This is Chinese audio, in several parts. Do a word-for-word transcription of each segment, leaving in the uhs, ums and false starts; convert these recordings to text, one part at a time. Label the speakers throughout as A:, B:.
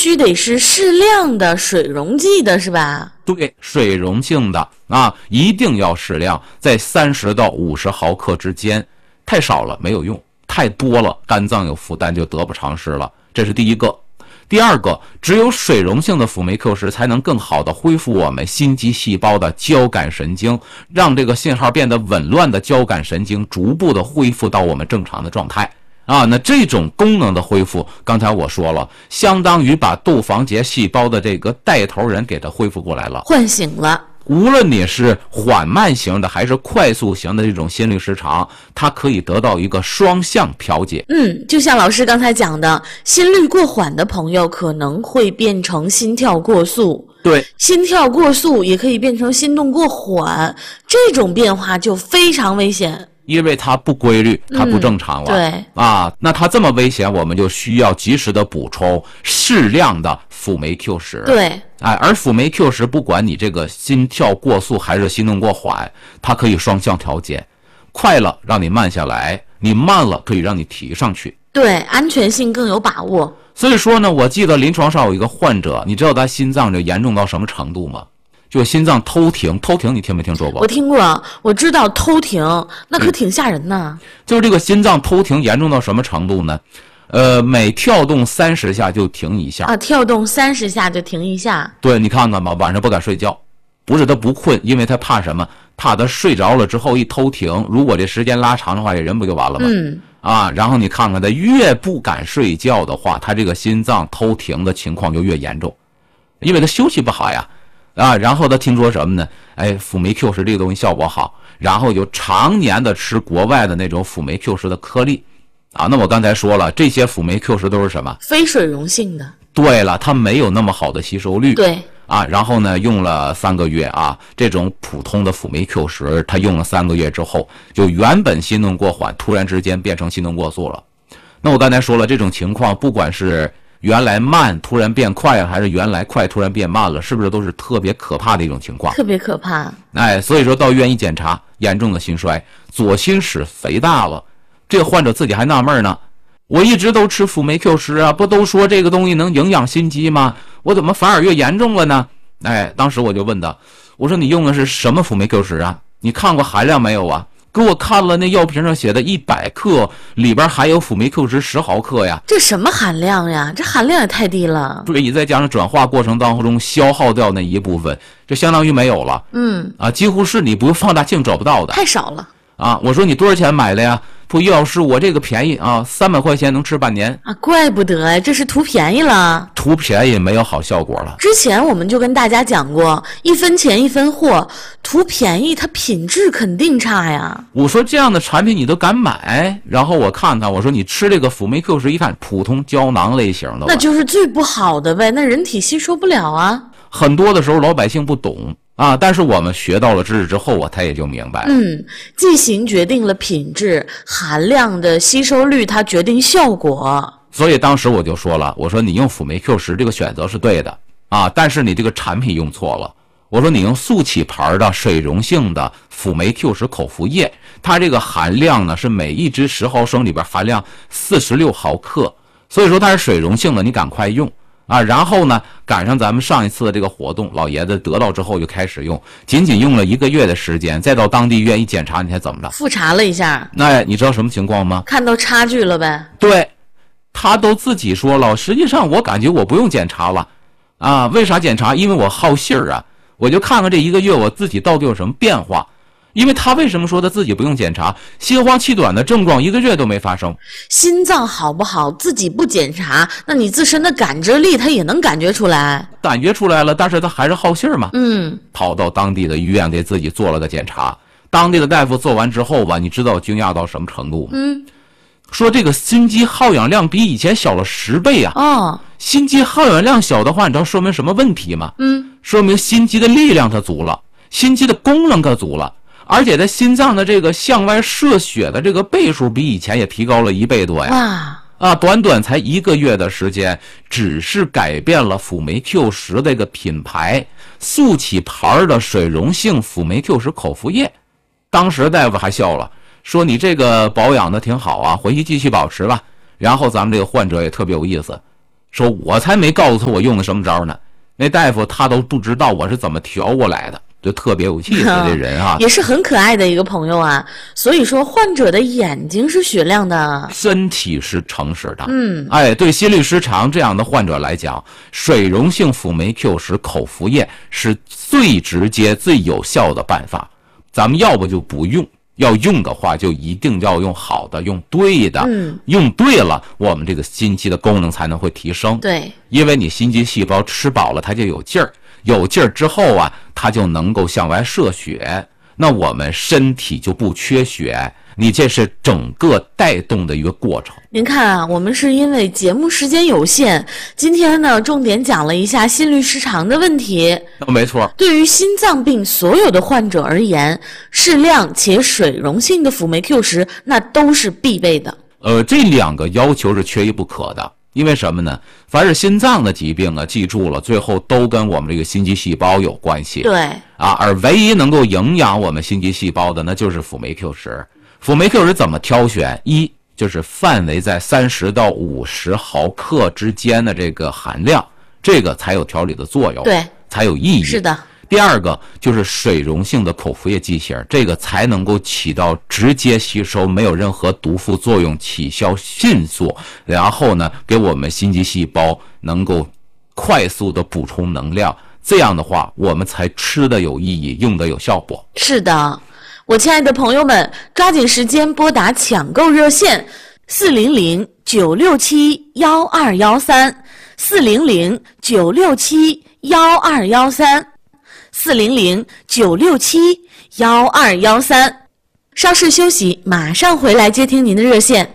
A: 须得是适量的水溶剂的是吧？
B: 对，水溶性的啊，一定要适量，在三十到五十毫克之间，太少了没有用，太多了肝脏有负担就得不偿失了。这是第一个。第二个，只有水溶性的辅酶 Q 十才能更好的恢复我们心肌细胞的交感神经，让这个信号变得紊乱的交感神经逐步的恢复到我们正常的状态啊。那这种功能的恢复，刚才我说了，相当于把窦房结细胞的这个带头人给它恢复过来了，
A: 唤醒了。
B: 无论你是缓慢型的还是快速型的这种心律失常，它可以得到一个双向调节。
A: 嗯，就像老师刚才讲的，心率过缓的朋友可能会变成心跳过速，
B: 对，
A: 心跳过速也可以变成心动过缓，这种变化就非常危险。
B: 因为它不规律，它不正常了。
A: 嗯、对
B: 啊，那它这么危险，我们就需要及时的补充适量的辅酶 Q 十。
A: 对，
B: 哎，而辅酶 Q 十不管你这个心跳过速还是心动过缓，它可以双向调节，快了让你慢下来，你慢了可以让你提上去。
A: 对，安全性更有把握。
B: 所以说呢，我记得临床上有一个患者，你知道他心脏就严重到什么程度吗？就心脏偷停，偷停你听没听说过？
A: 我听过，我知道偷停，那可挺吓人呐、嗯。
B: 就是这个心脏偷停严重到什么程度呢？呃，每跳动三十下就停一下。
A: 啊，跳动三十下就停一下。
B: 对，你看看吧，晚上不敢睡觉，不是他不困，因为他怕什么？怕他睡着了之后一偷停，如果这时间拉长的话，这人不就完了吗？
A: 嗯。
B: 啊，然后你看看他越不敢睡觉的话，他这个心脏偷停的情况就越严重，因为他休息不好呀。啊，然后他听说什么呢？哎，辅酶 Q 十这个东西效果好，然后就常年的吃国外的那种辅酶 Q 十的颗粒。啊，那我刚才说了，这些辅酶 Q 十都是什么？
A: 非水溶性的。
B: 对了，它没有那么好的吸收率。
A: 对。
B: 啊，然后呢，用了三个月啊，这种普通的辅酶 Q 十，他用了三个月之后，就原本心动过缓，突然之间变成心动过速了。那我刚才说了，这种情况不管是原来慢突然变快，还是原来快突然变慢了，是不是都是特别可怕的一种情况？
A: 特别可怕。
B: 哎，所以说到医院一检查，严重的心衰，左心室肥大了。这个患者自己还纳闷呢，我一直都吃辅酶 Q 十啊，不都说这个东西能营养心肌吗？我怎么反而越严重了呢？哎，当时我就问他，我说你用的是什么辅酶 Q 十啊？你看过含量没有啊？给我看了那药瓶上写的一百克，里边还有辅酶 Q 十十毫克呀。
A: 这什么含量呀？这含量也太低了。
B: 对，你再加上转化过程当中消耗掉那一部分，这相当于没有了。
A: 嗯，
B: 啊，几乎是你不用放大镜找不到的。
A: 太少了。
B: 啊，我说你多少钱买的呀？说于老师，我这个便宜啊，三百块钱能吃半年
A: 啊，怪不得这是图便宜了。
B: 图便宜没有好效果了。
A: 之前我们就跟大家讲过，一分钱一分货，图便宜它品质肯定差呀。
B: 我说这样的产品你都敢买，然后我看看，我说你吃这个辅酶 Q 十，一看普通胶囊类型的，
A: 那就是最不好的呗，那人体吸收不了啊。
B: 很多的时候老百姓不懂啊，但是我们学到了知识之后啊，他也就明白。
A: 嗯，剂型决定了品质，含量的吸收率它决定效果。
B: 所以当时我就说了，我说你用辅酶 Q 十这个选择是对的啊，但是你这个产品用错了。我说你用速起牌的水溶性的辅酶 Q 十口服液，它这个含量呢是每一支十毫升里边含量四十六毫克，所以说它是水溶性的，你赶快用。啊，然后呢，赶上咱们上一次的这个活动，老爷子得到之后就开始用，仅仅用了一个月的时间，再到当地医院一检查，你猜怎么着？
A: 复查了一下，
B: 那你知道什么情况吗？
A: 看到差距了呗？
B: 对，他都自己说了，实际上我感觉我不用检查了，啊，为啥检查？因为我好信儿啊，我就看看这一个月我自己到底有什么变化。因为他为什么说他自己不用检查？心慌气短的症状一个月都没发生。
A: 心脏好不好自己不检查，那你自身的感知力他也能感觉出来。
B: 感觉出来了，但是他还是好信儿嘛。
A: 嗯，
B: 跑到当地的医院给自己做了个检查。当地的大夫做完之后吧，你知道惊讶到什么程度吗？
A: 嗯，
B: 说这个心肌耗氧量比以前小了十倍啊。
A: 哦，
B: 心肌耗氧量小的话，你知道说明什么问题吗？
A: 嗯，
B: 说明心肌的力量它足了，心肌的功能它足了。而且它心脏的这个向外射血的这个倍数比以前也提高了一倍多呀！
A: 哇
B: 啊，短短才一个月的时间，只是改变了辅酶 Q 十这个品牌，速起牌的水溶性辅酶 Q 十口服液。当时大夫还笑了，说你这个保养的挺好啊，回去继续保持吧。然后咱们这个患者也特别有意思， 说我才没告诉他我用的什么招呢，那大夫他都不知道我是怎么调过来的，就特别有气势这人啊，
A: 也是很可爱的一个朋友啊。所以说患者的眼睛是雪亮的，
B: 身体是诚实的。
A: 嗯，
B: 哎，对心律失常这样的患者来讲，水溶性辅酶 Q 十口服液是最直接最有效的办法。咱们要不就不用，要用的话就一定要用好的，用对的。
A: 嗯，
B: 用对了，我们这个心肌的功能才能会提升。
A: 对，
B: 因为你心肌细胞吃饱了，它就有劲儿，有劲儿之后啊，它就能够向外射血，那我们身体就不缺血。你这是整个带动的一个过程。
A: 您看啊，我们是因为节目时间有限，今天呢重点讲了一下心律失常的问题。
B: 没错，
A: 对于心脏病所有的患者而言，适量且水溶性的辅酶 Q 十那都是必备的。
B: 呃，这两个要求是缺一不可的。因为什么呢？凡是心脏的疾病啊，记住了，最后都跟我们这个心肌细胞有关系。
A: 对
B: 啊，而唯一能够营养我们心肌细胞的，那就是辅酶 Q 十。辅酶 Q 十怎么挑选？一就是范围在三十到五十毫克之间的这个含量，这个才有调理的作用，
A: 对，
B: 才有意义。
A: 是的。
B: 第二个就是水溶性的口服液剂型，这个才能够起到直接吸收，没有任何毒副作用，起效迅速，然后呢，给我们心肌细胞能够快速的补充能量。这样的话，我们才吃的有意义，用的有效果。
A: 是的，我亲爱的朋友们，抓紧时间拨打抢购热线四零零九六七幺二幺三四零零九六七幺二幺三。四零零九六七幺二幺三，稍事休息，马上回来接听您的热线。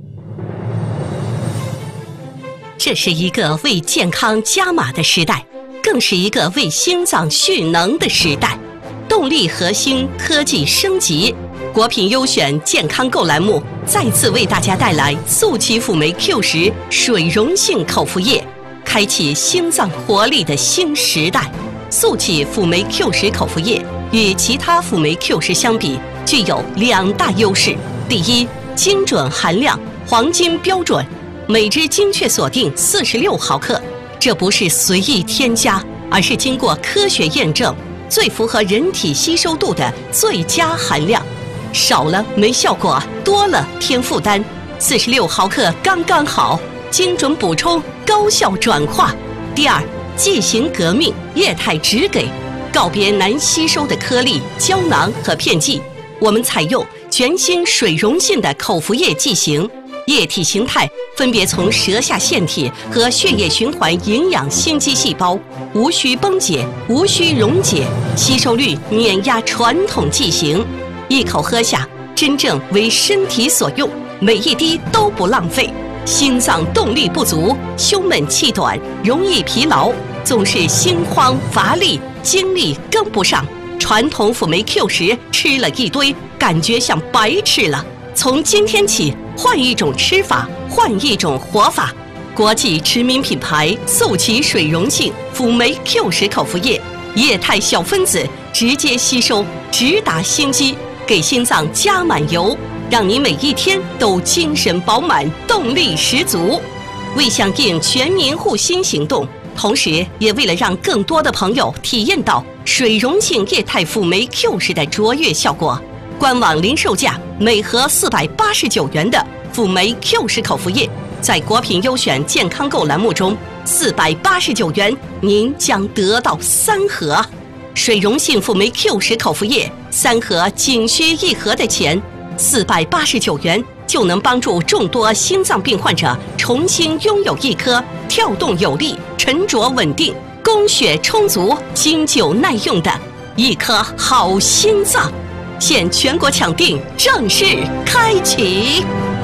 C: 这是一个为健康加码的时代，更是一个为心脏蓄能的时代。动力核心科技升级，国品优选健康购栏目再次为大家带来速奇辅酶 Q 十水溶性口服液，开启心脏活力的新时代。速奇辅酶 Q 十口服液与其他辅酶 Q 十相比，具有两大优势。第一，精准含量，黄金标准，每支精确锁定四十六毫克，这不是随意添加，而是经过科学验证，最符合人体吸收度的最佳含量。少了没效果，多了添负担。四十六毫克刚刚好，精准补充，高效转化。第二，剂型革命，液态只给，告别难吸收的颗粒、胶囊和片剂，我们采用全新水溶性的口服液剂型，液体形态分别从舌下腺体和血液循环营养心肌细胞，无需崩解，无需溶解，吸收率碾压传统剂型，一口喝下，真正为身体所用，每一滴都不浪费。心脏动力不足，胸闷气短，容易疲劳，总是心慌乏力，精力跟不上。传统辅酶 Q 十吃了一堆，感觉像白吃了。从今天起，换一种吃法，换一种活法。国际知名品牌速奇水溶性辅酶 Q 十口服液，液态小分子，直接吸收，直达心肌，给心脏加满油，让你每一天都精神饱满，动力十足。为响应全民护心行动，同时也为了让更多的朋友体验到水溶性液态辅酶 Q 十的卓越效果，官网零售价每盒四百八十九元的辅酶 Q 十口服液，在国品优选健康购栏目中，四百八十九元您将得到三盒水溶性辅酶 Q 十口服液，三盒仅需一盒的钱，四百八十九元就能帮助众多心脏病患者重新拥有一颗跳动有力、沉着稳定、供血充足、经久耐用的一颗好心脏。现全国抢订正式开启。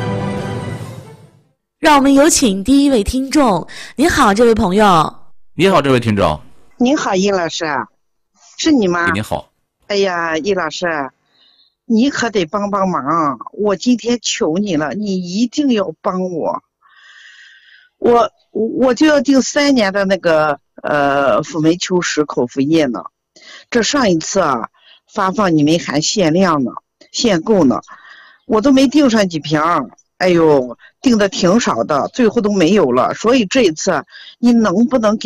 A: 让我们有请第一位听众。您好，这位朋友。
B: 你好，这位听众。
D: 您好，易老师，是你吗？
B: 你好。
D: 哎呀，易老师，你可得帮帮忙，我今天求你了，你一定要帮我。我我就要订三年的那个呃辅酶 Q 十口服液呢，这上一次啊发放你们还限量呢，限购呢，我都没订上几瓶， 哎呦，订的挺少的，最后都没有了。所以这一次你能不能给